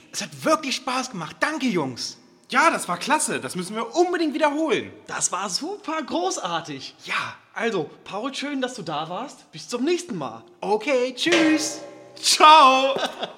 es hat wirklich Spaß gemacht. Danke, Jungs. Ja, das war klasse. Das müssen wir unbedingt wiederholen. Das war super großartig. Ja. Also, Paul, schön, dass du da warst. Bis zum nächsten Mal. Okay, tschüss. Ciao.